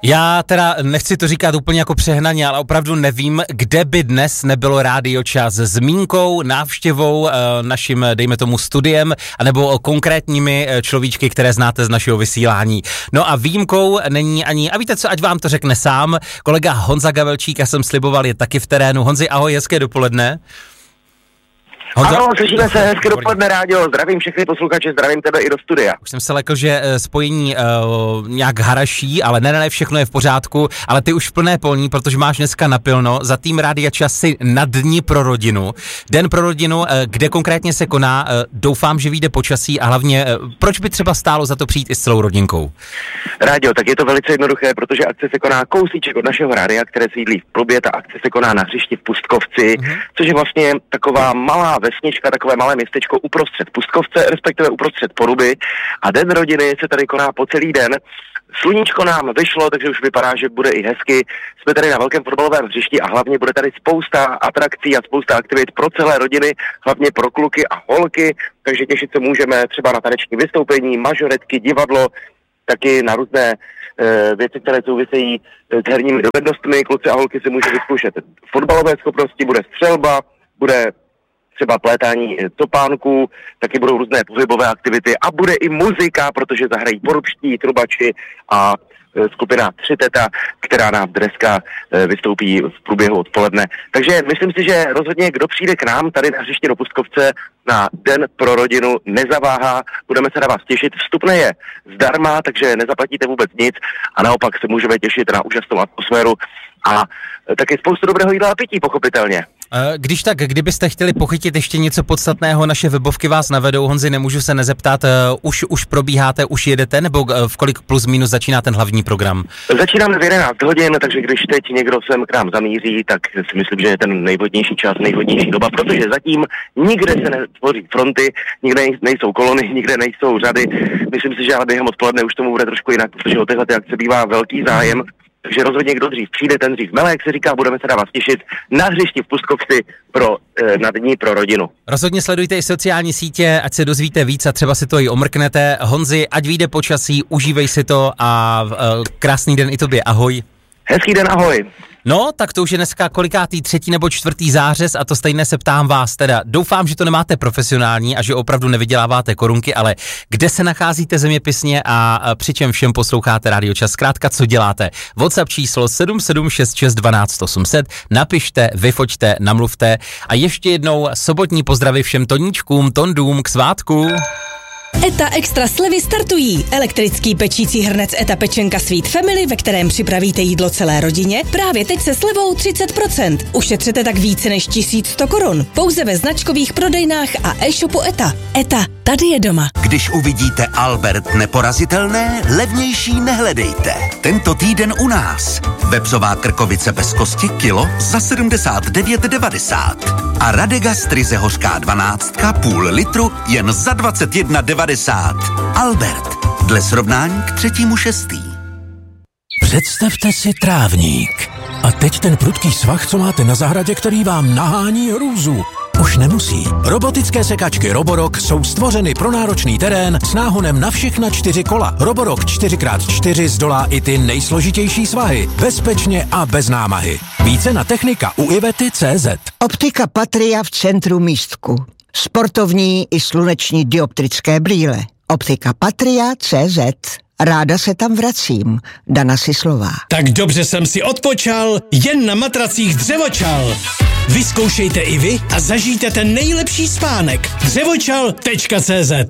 Já teda nechci to říkat úplně jako přehnaně, ale opravdu nevím, kde by dnes nebylo Rádio Čas s zmínkou, návštěvou, naším, dejme tomu, studiem, anebo konkrétními človíčky, které znáte z našeho vysílání. No a výjimkou není ani, a víte co, ať vám to řekne sám, kolega Honza Gavelčík, já jsem sliboval, je taky v terénu. Honzi, ahoj, hezké dopoledne. Honzo? Ano, slyšíme se, hezky dopoledne, rádio, zdravím všechny posluchače, zdravím tebe i do studia. Už jsem se lekl, že spojení nějak haraší, ale ne, všechno je v pořádku, ale ty už v plné polní, protože máš dneska napilno, za tým Rádia Čas si na Dni pro rodinu. Den pro rodinu, kde konkrétně se koná, doufám, že vyjde počasí a hlavně, proč by třeba stálo za to přijít i s celou rodinkou? Rádio, tak je to velice jednoduché, protože akce se koná kousíček od našeho rádia, které sídlí v Plubě, ta akce se koná na hřišti v Pustkovci, což je vlastně taková malá vesnička, takové malé městečko uprostřed Pustkovce, respektive uprostřed Poruby, a Den rodiny se tady koná po celý den. Sluníčko nám vyšlo, takže už vypadá, že bude i hezky. Jsme tady na velkém fotbalovém hřišti a hlavně bude tady spousta atrakcí a spousta aktivit pro celé rodiny, hlavně pro kluky a holky, takže těšit se můžeme třeba na taneční vystoupení, mažoretky, divadlo, taky na různé věci, které souvisejí s herními dovednostmi. Kluci a holky si můžou vyzkoušet fotbalové schopnosti, bude střelba, bude třeba plétání topánků, taky budou různé pohybové aktivity a bude i muzika, protože zahrají porubští trubači a skupina Tři teta, která nám dneska vystoupí v průběhu odpoledne. Takže myslím si, že rozhodně kdo přijde k nám tady na hřiště do Pustkovce na Den pro rodinu, nezaváhá, budeme se na vás těšit. Vstupné je zdarma, takže nezaplatíte vůbec nic a naopak se můžeme těšit na úžasnou atmosféru a taky spoustu dobrého jídla a pití, pochopitelně. Když tak, kdybyste chtěli pochytit ještě něco podstatného, naše webovky vás navedou. Honzi, nemůžu se nezeptat, už probíháte, už jedete, nebo v kolik plus minus začíná ten hlavní program? Začínáme v 11 hodin, takže když teď někdo sem k nám zamíří, tak si myslím, že je ten nejvhodnější čas, nejvhodnější doba, protože zatím nikde se netvoří fronty, nikde nejsou kolony, nikde nejsou řady. Myslím si, že ale během odpoledne už tomu bude trošku jinak, protože o téhle akce bývá velký zájem. Takže rozhodně kdo dřív přijde, ten dřív mele, jak se říká, budeme se na vás těšit na hřišti v Pustkovci na Dní pro rodinu. Rozhodně sledujte i sociální sítě, ať se dozvíte víc a třeba si to i omrknete. Honzi, ať vyjde počasí, užívej si to a krásný den i tobě, ahoj. Hezký den, ahoj. No, tak to už je dneska kolikátý 3. nebo 4. zářez a to stejné se ptám vás teda. Doufám, že to nemáte profesionální a že opravdu nevyděláváte korunky, ale kde se nacházíte zeměpisně a přičem všem posloucháte Rádio Čas? Zkrátka, co děláte? WhatsApp číslo 7766 12 800, napište, vyfoťte, namluvte a ještě jednou sobotní pozdravy všem toníčkům, tondům k svátku. ETA Extra slevy startují. Elektrický pečící hrnec ETA Pečenka Sweet Family, ve kterém připravíte jídlo celé rodině, právě teď se slevou 30%. Ušetřete tak více než 1100 korun. Pouze ve značkových prodejnách a e-shopu ETA. ETA, tady je doma. Když uvidíte Albert neporazitelné, levnější nehledejte. Tento týden u nás. Vepřová krkovice bez kosti kilo za 79,90. A Radegast ryze hořká 12 půl litru jen za 21,90. Albert, dle srovnání k 3.6. Představte si trávník. A teď ten prudký svah, co máte na zahradě, který vám nahání hrůzu. Už nemusí. Robotické sekačky Roborock jsou stvořeny pro náročný terén s náhonem na všechna 4 kola. Roborock 4x4 zdolá i ty nejsložitější svahy. Bezpečně a bez námahy. Více na technika u Ivety.cz. Optika Patria v centru Místku. Sportovní i sluneční dioptrické brýle. Optika Patria.cz. Ráda se tam vracím. Dana Sislová. Tak dobře jsem si odpočal, jen na matracích Dřevočal. Vyzkoušejte i vy a zažijte ten nejlepší spánek. Dřevočal.cz.